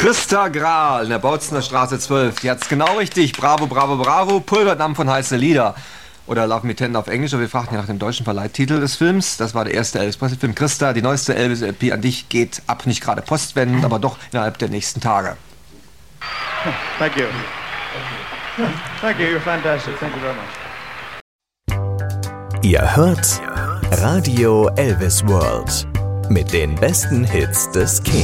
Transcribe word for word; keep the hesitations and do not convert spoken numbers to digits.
Christa Grahl in der Bautzener Straße zwölf. Die hat's genau richtig. Bravo, bravo, bravo. Pulverdampf von heiße Lieder. Oder Love Me Tender auf Englisch. Aber wir fragten ja nach dem deutschen Verleihtitel des Films. Das war der erste Elvis-Presley-Film. Christa, die neueste Elvis-L P an dich geht ab. Nicht gerade postwendend, aber doch innerhalb der nächsten Tage. Thank you. Thank you, you're fantastic. Thank you very much. Ihr hört Radio Elvis World mit den besten Hits des King.